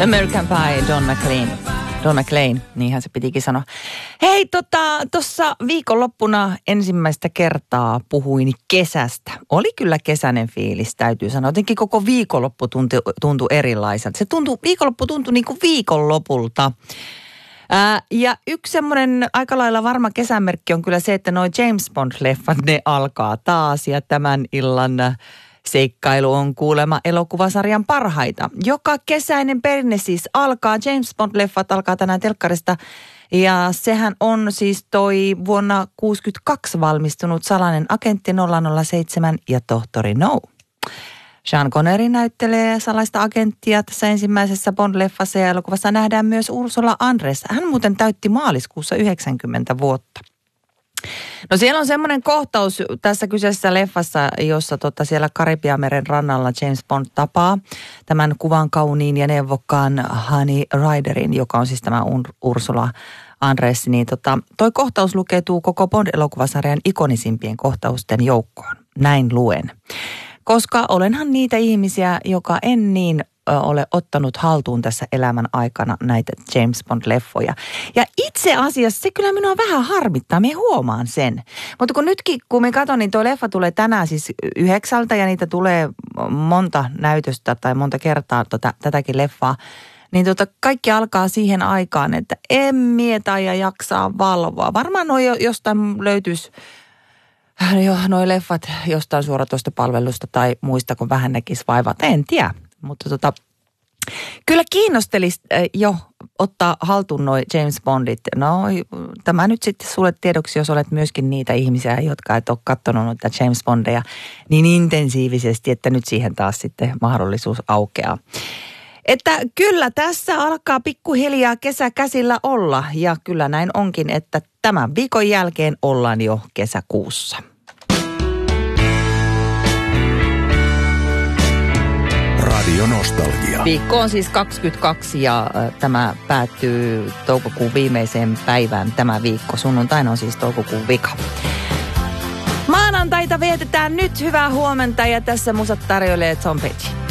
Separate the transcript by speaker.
Speaker 1: American Pie, Don McLean, niinhän se pitikin sanoa. Hei, tuossa viikonloppuna ensimmäistä kertaa puhuin kesästä. Oli kyllä kesäinen fiilis, täytyy sanoa. Jotenkin koko viikonloppu tuntui erilaiselta. Viikonloppu tuntui niin kuin viikonlopulta. Ja yksi semmoinen aika lailla varma kesämerkki on kyllä se, että noi James Bond-leffat, ne alkaa taas. Ja tämän illan seikkailu on kuulemma elokuvasarjan parhaita. Joka kesäinen perinne siis alkaa. James Bond-leffat alkaa tänään telkkarista. Ja sehän on siis toi vuonna 1962 valmistunut Salainen agentti 007 ja Tohtori No. Sean Connery näyttelee salaista agenttia tässä ensimmäisessä Bond-leffassa ja elokuvassa nähdään myös Ursula Andress. Hän muuten täytti maaliskuussa 90 vuotta. No siellä on semmoinen kohtaus tässä kyseisessä leffassa, jossa siellä Karibianmeren rannalla James Bond tapaa tämän kuvan kauniin ja neuvokkaan Honey Riderin, joka on siis tämä Ursula Andress. Niin toi kohtaus lukeutuu koko Bond-elokuvasarjan ikonisimpien kohtausten joukkoon. Näin luen. Koska olenhan niitä ihmisiä, joka en niin ole ottanut haltuun tässä elämän aikana näitä James Bond-leffoja. Ja itse asiassa se kyllä minua vähän harmittaa, minä huomaan sen. Mutta kun me katson, niin tuo leffa tulee tänään siis 9 ja niitä tulee monta näytöstä tai monta kertaa tätäkin leffaa. Niin kaikki alkaa siihen aikaan, että en mietä ja jaksaa valvoa. Varmaan jostain löytyisi noi leffat jostain suoratoistopalvelusta tai muista, kun vähän näkisi vaivaa. En tiedä, mutta kyllä kiinnostelisi jo ottaa haltuun noi James Bondit. No, tämä nyt sitten sulle tiedoksi, jos olet myöskin niitä ihmisiä, jotka et ole katsonut noita James Bondeja niin intensiivisesti, että nyt siihen taas sitten mahdollisuus aukeaa. Että kyllä tässä alkaa pikkuhiljaa kesä käsillä olla ja kyllä näin onkin, että tämän viikon jälkeen ollaan jo kesäkuussa.
Speaker 2: Radio Nostalgia.
Speaker 1: Viikko on siis 22 ja tämä päättyy toukokuun viimeiseen päivään tämä viikko. Sunnuntaina on siis toukokuun vika. Maanantaita vietetään nyt, hyvää huomenta ja tässä musat tarjoilee Tom Petty.